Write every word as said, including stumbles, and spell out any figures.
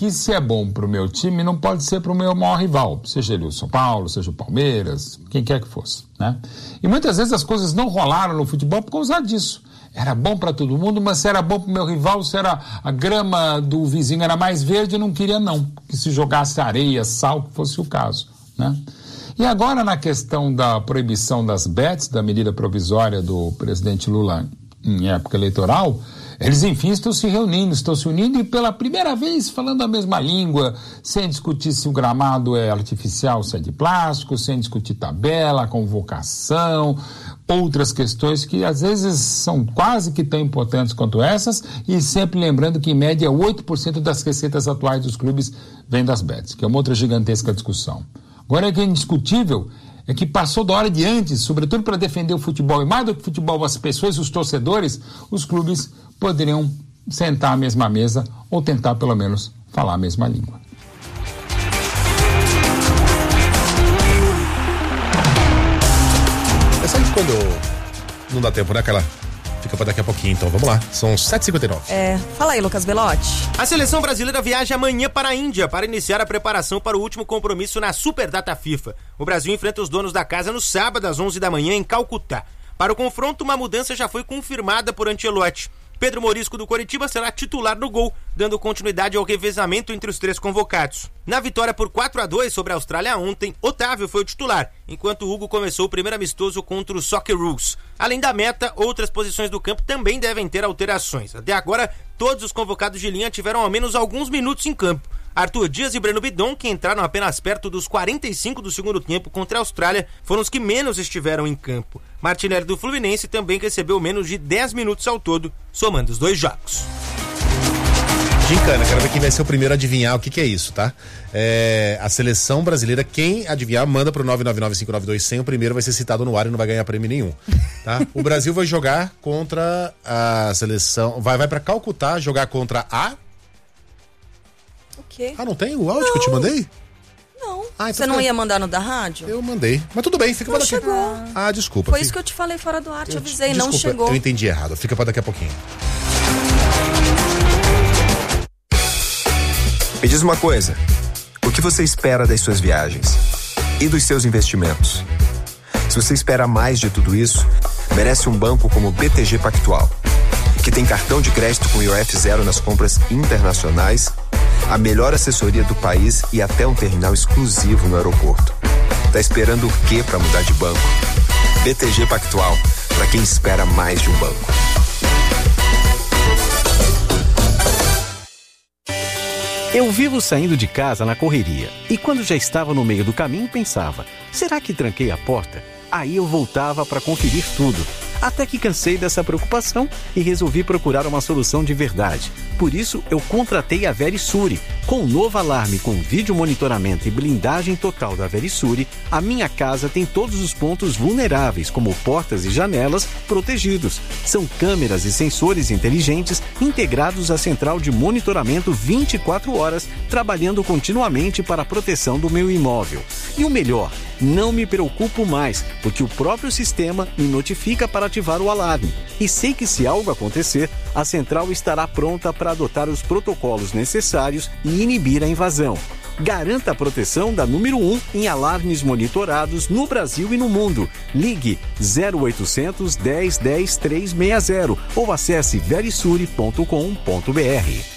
que se é bom pro meu time, não pode ser pro meu maior rival, seja ele o São Paulo, seja o Palmeiras, quem quer que fosse, né? E muitas vezes as coisas não rolaram no futebol por causa disso. Era bom para todo mundo, mas se era bom pro meu rival, se era a grama do vizinho era mais verde, eu não queria não, que se jogasse areia, sal, que fosse o caso, né? E agora na questão da proibição das bets, da medida provisória do presidente Lula em época eleitoral, eles enfim estão se reunindo, estão se unindo e pela primeira vez falando a mesma língua, sem discutir se o gramado é artificial, se é de plástico, sem discutir tabela, convocação, outras questões que às vezes são quase que tão importantes quanto essas, e sempre lembrando que em média oito por cento das receitas atuais dos clubes vêm das bets, que é uma outra gigantesca discussão. Agora, o que é indiscutível é que passou da hora de antes, sobretudo para defender o futebol, e mais do que o futebol, as pessoas, os torcedores, os clubes poderiam sentar à mesma mesa ou tentar, pelo menos, falar a mesma língua. É só que quando não dá tempo, né, aquela... Fica pra daqui a pouquinho, então vamos lá. São sete e cinquenta e nove. É, fala aí, Lucas Belotti. A seleção brasileira viaja amanhã para a Índia para iniciar a preparação para o último compromisso na Superdata FIFA. O Brasil enfrenta os donos da casa no sábado às onze da manhã em Calcutá. Para o confronto, uma mudança já foi confirmada por Ancelotti. Pedro Morisco do Coritiba será titular no gol, dando continuidade ao revezamento entre os três convocados. Na vitória por quatro a dois sobre a Austrália ontem, Otávio foi o titular, enquanto Hugo começou o primeiro amistoso contra o Socceroos. Além da meta, outras posições do campo também devem ter alterações. Até agora, todos os convocados de linha tiveram ao menos alguns minutos em campo. Arthur Dias e Breno Bidon, que entraram apenas perto dos quarenta e cinco do segundo tempo contra a Austrália, foram os que menos estiveram em campo. Martinelli do Fluminense também recebeu menos de dez minutos ao todo, somando os dois jogos. Gincana, quero ver quem vai ser o primeiro a adivinhar o que, que é isso, tá? É, a seleção brasileira, quem adivinhar, manda pro nove nove nove cinco nove dois zero zero, o primeiro vai ser citado no ar e não vai ganhar prêmio nenhum, tá? O Brasil vai jogar contra a seleção, vai, vai pra Calcutá jogar contra a... O quê? Ah, não tem o áudio não. que eu te mandei? Não. Ah, então você não ia mandar no da rádio? Eu mandei. Mas tudo bem, fica não pra daqui. Não chegou. Ah, desculpa. Foi fica... isso que eu te falei fora do ar, te eu avisei, desculpa, não chegou. Eu entendi errado, fica pra daqui a pouquinho. Me diz uma coisa, o que você espera das suas viagens? E dos seus investimentos? Se você espera mais de tudo isso, merece um banco como o B T G Pactual, que tem cartão de crédito com I O F zero nas compras internacionais, a melhor assessoria do país e até um terminal exclusivo no aeroporto. Tá esperando o quê para mudar de banco? B T G Pactual, para quem espera mais de um banco. Eu vivo saindo de casa na correria e quando já estava no meio do caminho pensava, será que tranquei a porta? Aí eu voltava para conferir tudo. Até que cansei dessa preocupação e resolvi procurar uma solução de verdade. Por isso, eu contratei a Verisure. Com o novo alarme com vídeo monitoramento e blindagem total da Verisure, a minha casa tem todos os pontos vulneráveis, como portas e janelas, protegidos. São câmeras e sensores inteligentes integrados à central de monitoramento vinte e quatro horas, trabalhando continuamente para a proteção do meu imóvel. E o melhor, não me preocupo mais, porque o próprio sistema me notifica para ativar o alarme. E sei que se algo acontecer, a central estará pronta para adotar os protocolos necessários e inibir a invasão. Garanta a proteção da número um em alarmes monitorados no Brasil e no mundo. Ligue zero oitocentos, dez, dez, trezentos e sessenta ou acesse verisure ponto com ponto br.